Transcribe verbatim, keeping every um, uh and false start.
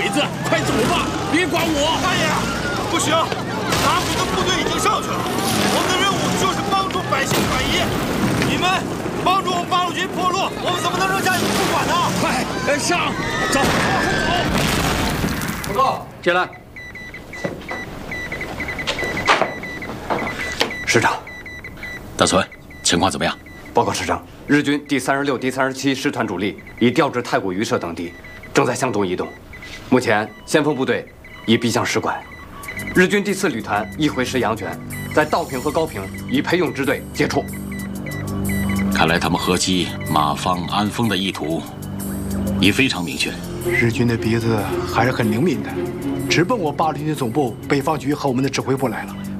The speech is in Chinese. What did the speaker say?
鬼子，快走吧，别管我！ 大爷，不行，打虎的部队已经上去了，我们的任务就是帮助百姓转移。你们帮助我们八路军破路，我们怎么能扔下你们不管呢？ 快，呃，上，走， 报告，进来。 师长， 大存，情况怎么样？ 报告师长，日军第三十六、第三十七师团主力已调至太谷榆社等地，正在向东移动。目前先锋部队已逼向石拐，日军第四旅团亦回师阳泉，在稻坪和高坪已培勇支队接触。 看来他们合击马芳、安丰的意图已非常明确。 日军的鼻子还是很灵敏的，直奔我八路军总部北方局和我们的指挥部来了。